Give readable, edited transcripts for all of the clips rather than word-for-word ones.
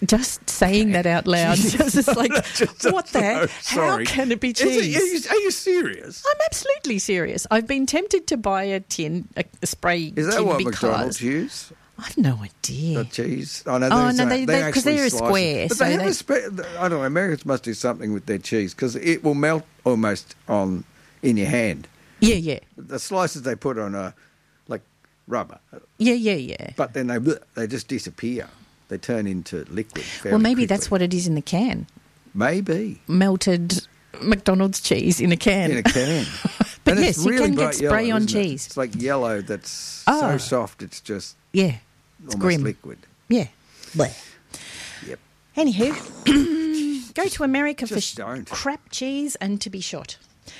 Just saying that out loud. Just like, what the heck? How can it be cheese? Are you serious? I'm absolutely serious. I've been tempted to buy a spray tin. Is that what because McDonald's use? I've no idea. The cheese? Oh, no, because they're a square. But so they have I don't know, Americans must do something with their cheese because it will melt almost in your hand. Yeah. The slices they put on like rubber. Yeah. But then they just disappear. They turn into liquid. Well, maybe quickly. that's what it is in the can. Maybe. Melted McDonald's cheese in a can. In a can. But and yes, it's really you can bright get spray yellow, on isn't it? cheese. It's like yellow that's so soft it's just it's almost grim. liquid. Yeah. Blech. Yep. Anywho, go to America Just for don't. crap cheese and to be shot.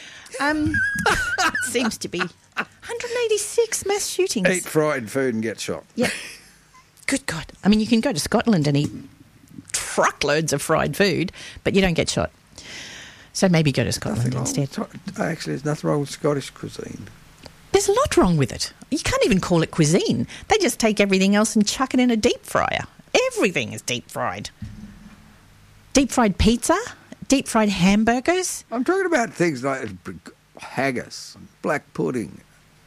Seems to be 186 mass shootings. Eat fried food and get shot. Yeah. Good God. I mean, you can go to Scotland and eat truckloads of fried food, but you don't get shot. So maybe go to Scotland instead. Actually, there's nothing wrong with Scottish cuisine. There's a lot wrong with it. You can't even call it cuisine. They just take everything else and chuck it in a deep fryer. Everything is deep fried. Deep fried pizza, deep fried hamburgers. I'm talking about things like haggis, black pudding.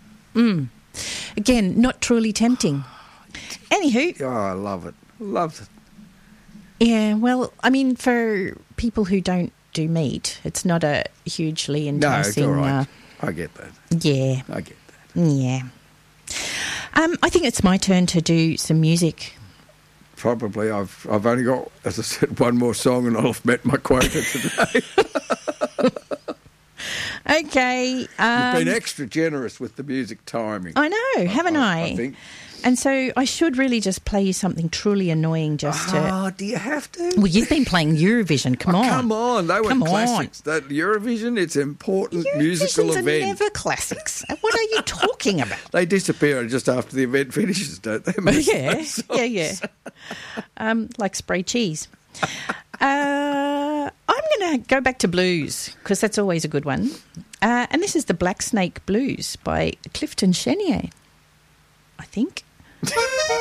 Again, not truly tempting. Anywho. Oh, I love it. Love it. Yeah, well, I mean, for people who don't do meat, it's not a hugely enticing... No, it's all right. I get that. Yeah. I get that. Yeah. I think it's my turn to do some music. Probably. I've only got, as I said, one more song and I'll have met my quota today. Okay. You've been extra generous with the music timing. I know, haven't I? I think. And so I should really just play you something truly annoying just to... Oh, do you have to? Well, you've been playing Eurovision. Come on. Come on. They were classics. That Eurovision, it's an important musical event. Eurovisions are never classics. What are you talking about? They disappear just after the event finishes, don't they? Yeah. Like spray cheese. I'm going to go back to blues because that's always a good one. And this is the Black Snake Blues by Clifton Chenier, I think.